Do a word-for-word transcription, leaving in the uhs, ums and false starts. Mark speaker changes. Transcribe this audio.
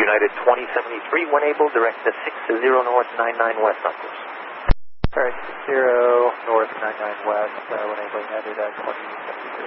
Speaker 1: United twenty seventy-three, when able, direct to six zero north, nine nine west on course.
Speaker 2: Alright, six zero north, nine nine west, uh, when able, headed at twenty seventy-three.